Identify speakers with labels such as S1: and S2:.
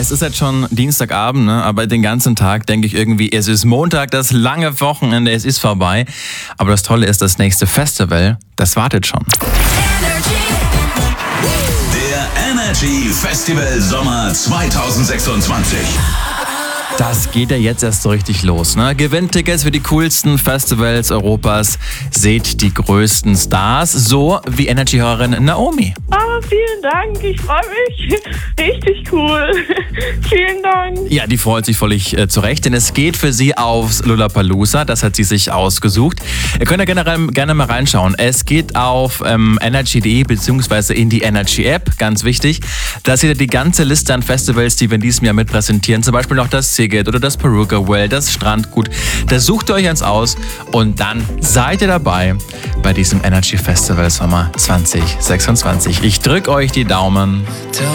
S1: Es ist jetzt schon Dienstagabend, ne? Aber den ganzen Tag denke ich irgendwie, es ist Montag, das lange Wochenende, es ist vorbei. Aber das Tolle ist, das nächste Festival, das wartet schon.
S2: Der Energy Festival Sommer 2026.
S1: Das geht ja jetzt erst so richtig los, ne? Gewinnt Tickets für die coolsten Festivals Europas, seht die größten Stars, so wie Energy-Hörerin Naomi.
S3: Vielen Dank, ich freue mich. Richtig cool. Vielen Dank.
S1: Ja, die freut sich völlig zurecht, denn es geht für sie aufs Lollapalooza, das hat sie sich ausgesucht. Ihr könnt ja gerne mal reinschauen. Es geht auf energy.de bzw. in die Energy App, ganz wichtig. Da seht ihr die ganze Liste an Festivals, die wir in diesem Jahr mit präsentieren. Zum Beispiel noch das Szigет oder das Peruka Well, das Strandgut. Da sucht ihr euch eins aus und dann seid ihr dabei bei diesem Energy Festival Sommer 2026. Ich drücke euch die Daumen.